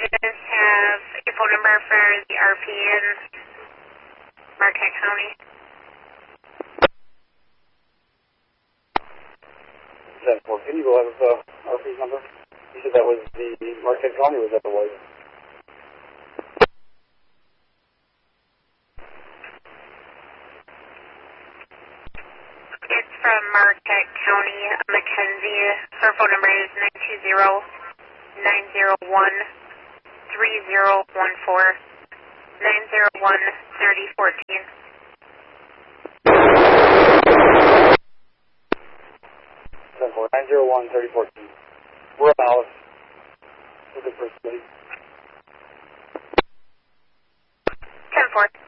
just have a phone number for the RP in Marquette County. 10-4. Can you go ahead with RP's number? You said that was the Marquette County, or was that the White? It's from Marquette County, Mackenzie. Her phone number is 920-901-3014, 901-3014. 10-4, 901-3014. We're in Alice. Looking for somebody. 10-4.